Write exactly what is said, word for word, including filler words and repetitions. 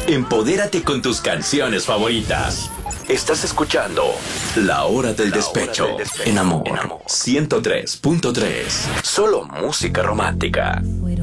Empodérate con tus canciones favoritas. Estás escuchando La Hora del Despecho, hora del despecho. En Amor, en Amor. ciento tres punto tres. Solo música romántica.